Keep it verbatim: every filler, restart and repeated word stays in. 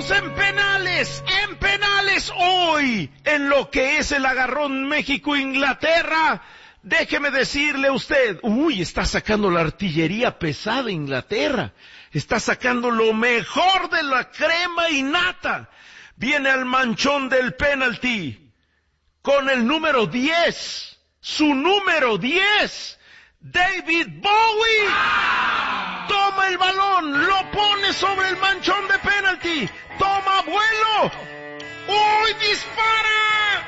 Estamos en penales, en penales hoy, en lo que es el agarrón México-Inglaterra. Déjeme decirle a usted, uy, está sacando la artillería pesada Inglaterra, está sacando lo mejor de la crema y nata. Viene al manchón del penalti, con el número diez, su número diez, David Bowie. Toma el balón, lo pone sobre el manchón de penalti, toma vuelo. ¡Uy, dispara!